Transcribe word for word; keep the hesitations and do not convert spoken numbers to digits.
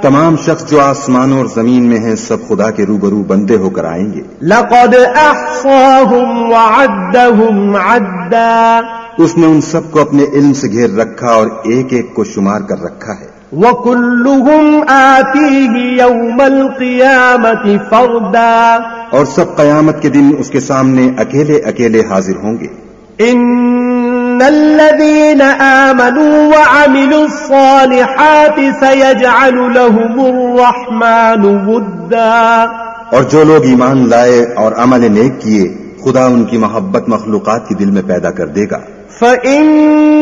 तमाम शख्स जो आसमानों और जमीन में हैं सब खुदा के रूबरू बंदे होकर आएंगे। लक़द अहसाहुम वअद्दहुम अद्दा, उसने उन सबको अपने इल्म से घेर रखा और एक एक को शुमार कर रखा है। वकुल्लुहुम आतीही यौमल क़ियामति फ़र्दा, और सब क़यामत के दिन उसके सामने अकेले अकेले हाजिर होंगे। इन्नल्लज़ीना आमनू व अमिलुस्सालिहाति सयजअलु लहुमुर रहमानु वुद्दा, और जो लोग ईमान लाए और अमल नेक किए खुदा उनकी मोहब्बत मखलूकात के दिल में पैदा कर देगा। फ़इन